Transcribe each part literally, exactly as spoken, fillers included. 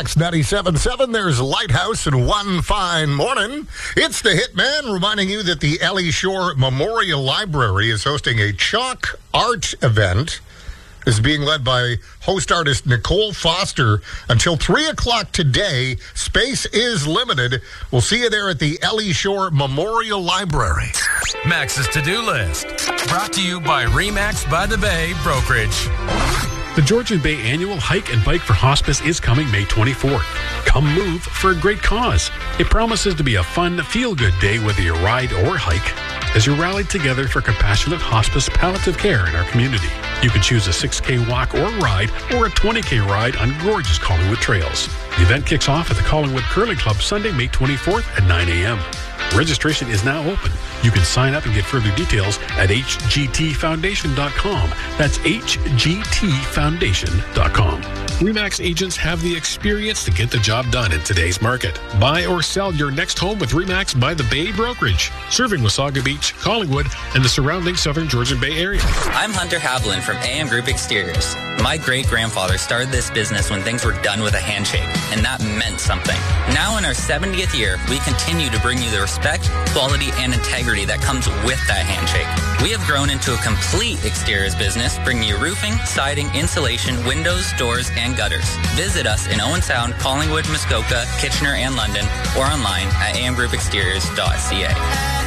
Max ninety-seven point seven, there's Lighthouse and One Fine Morning. It's the Hitman reminding you that the Ellie Shore Memorial Library is hosting a chalk art event. This is being led by host artist Nicole Foster until three o'clock today. Space is limited. We'll see you there at the Ellie Shore Memorial Library. Max's to-do list. Brought to you by RE/MAX by the Bay Brokerage. The Georgian Bay Annual Hike and Bike for Hospice is coming May twenty-fourth. Come move for a great cause. It promises to be a fun, feel-good day whether you ride or hike as you rally together for compassionate hospice palliative care in our community. You can choose a six K walk or ride or a twenty K ride on gorgeous Collingwood trails. The event kicks off at the Collingwood Curling Club Sunday, May twenty-fourth at nine a.m. Registration is now open. You can sign up and get further details at h g t foundation dot com. That's h g t foundation dot com. RE/MAX agents have the experience to get the job done in today's market. Buy or sell your next home with RE/MAX by the Bay Brokerage, serving Wasaga Beach, Collingwood, and the surrounding southern Georgian Bay area. I'm Hunter Haviland from A M Group Exteriors. My great-grandfather started this business when things were done with a handshake, and that meant something. Now in our seventieth year, we continue to bring you the respect, quality, and integrity that comes with that handshake. We have grown into a complete exteriors business, bringing you roofing, siding, insulation, windows, doors, and gutters. Visit us in Owen Sound, Collingwood, Muskoka, Kitchener, and London, or online at a m group exteriors dot c a.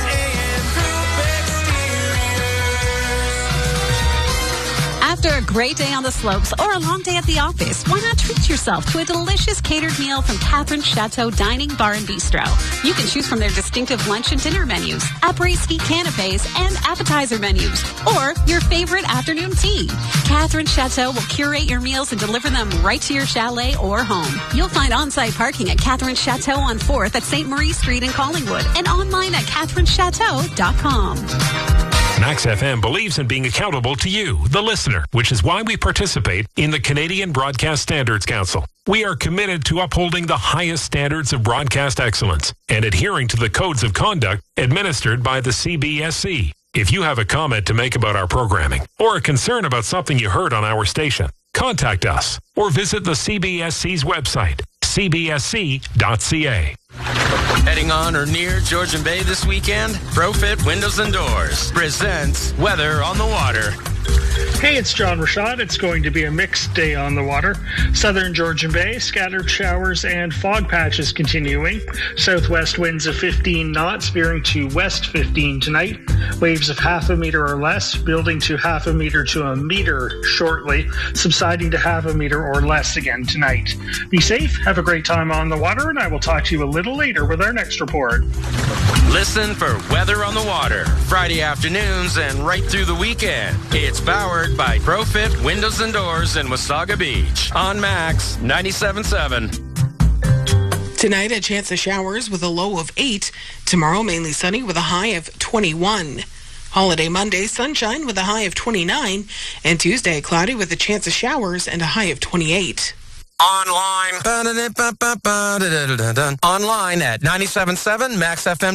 After a great day on the slopes or a long day at the office, why not treat yourself to a delicious catered meal from Catherine's Chateau Dining Bar and Bistro? You can choose from their distinctive lunch and dinner menus, après-ski canapes, and appetizer menus, or your favorite afternoon tea. Catherine's Chateau will curate your meals and deliver them right to your chalet or home. You'll find on-site parking at Catherine's Chateau on fourth at Saint Marie Street in Collingwood and online at catherine chateau dot com. Max F M believes in being accountable to you, the listener, which is why we participate in the Canadian Broadcast Standards Council. We are committed to upholding the highest standards of broadcast excellence and adhering to the codes of conduct administered by the C B S C. If you have a comment to make about our programming or a concern about something you heard on our station, contact us or visit the C B S C's website, c b s c dot c a. Heading on or near Georgian Bay this weekend? ProFit Windows and Doors presents Weather on the Water. Hey, it's John Rashad. It's going to be a mixed day on the water. Southern Georgian Bay, scattered showers and fog patches continuing. Southwest winds of fifteen knots, veering to west fifteen tonight. Waves of half a meter or less, building to half a meter to a meter shortly, subsiding to half a meter or less again tonight. Be safe, have a great time on the water, and I will talk to you a little later with our next report. Listen for Weather on the Water, Friday afternoons and right through the weekend. It's powered by ProFit Windows and Doors in Wasaga Beach on Max ninety-seven point seven. Tonight, a chance of showers with a low of eight. Tomorrow, mainly sunny with a high of twenty-one. Holiday Monday, sunshine with a high of twenty-nine. And Tuesday, cloudy with a chance of showers and a high of twenty-eight. Online. Online at ninety-seven point seven max f m